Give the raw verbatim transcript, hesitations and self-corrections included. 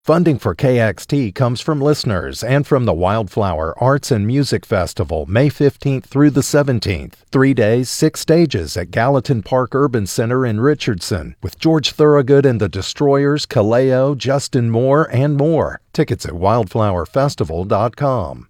Funding for K X T comes from listeners and from the Wildflower Arts and Music Festival, May fifteenth through the seventeenth. Three days, six stages at Gallatin Park Urban Center in Richardson, with George Thorogood and the Destroyers, Kaleo, Justin Moore, and more. Tickets at wildflower festival dot com.